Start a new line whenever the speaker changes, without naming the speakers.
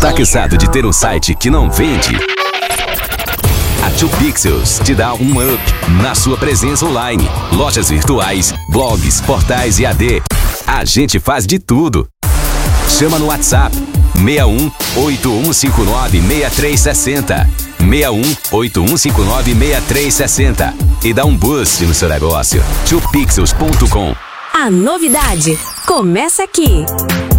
Tá cansado de ter um site que não vende? A 2Pixels te dá um up na sua presença online. Lojas virtuais, blogs, portais e AD. A gente faz de tudo. Chama no WhatsApp 61 8159 6360. 61 8159 6360 e dá um boost no seu negócio. 2Pixels.com.
A novidade começa aqui.